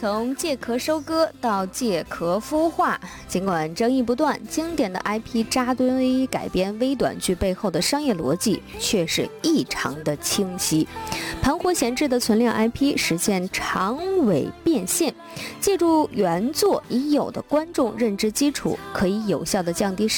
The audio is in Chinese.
从借壳收割到借壳孵化，尽管争议不断，经典的 IP 扎堆改编微短剧背后的商业逻辑却是异常的清晰。盘活闲置的存量 IP， 实现长尾变现，借助原作已有的观众认知基础，可以有效地降低